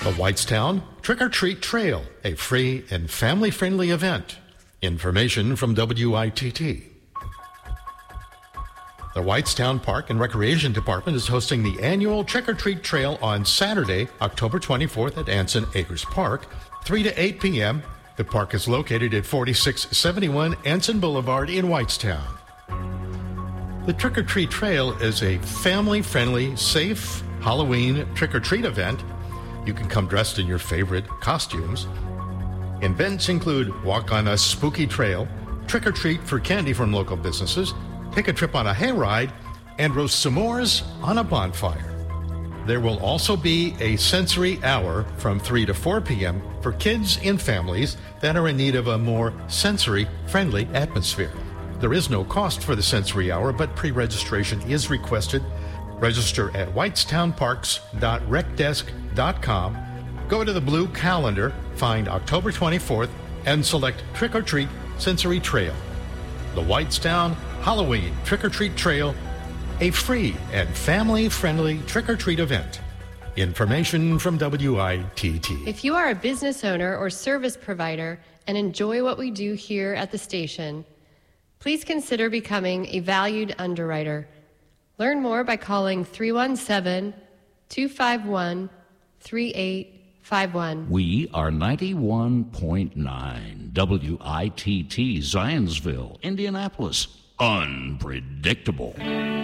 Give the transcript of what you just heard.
The Whitestown Trick or Treat Trail, a free and family-friendly event. Information from WITT. The Whitestown Park and Recreation Department is hosting the annual Trick or Treat Trail on Saturday, October 24th at Anson Acres Park, 3 to 8 p.m. The park is located at 4671 Anson Boulevard in Whitestown. The Trick or Treat Trail is a family-friendly, safe Halloween trick-or-treat event. You can come dressed in your favorite costumes. Events include walk on a spooky trail, trick-or-treat for candy from local businesses, take a trip on a hayride, and roast s'mores on a bonfire. There will also be a sensory hour from 3 to 4 p.m. for kids and families that are in need of a more sensory-friendly atmosphere. There is no cost for the sensory hour, but pre-registration is requested. Register at whitestownparks.recdesk.com. Go to the blue calendar, find October 24th, and select Trick or Treat Sensory Trail. The Whitestown Halloween Trick or Treat Trail, a free and family-friendly trick-or-treat event. Information from WITT. If you are a business owner or service provider and enjoy what we do here at the station, please consider becoming a valued underwriter. Learn more by calling 317-251-3851. We are 91.9 WITT Zionsville, Indianapolis. Unpredictable.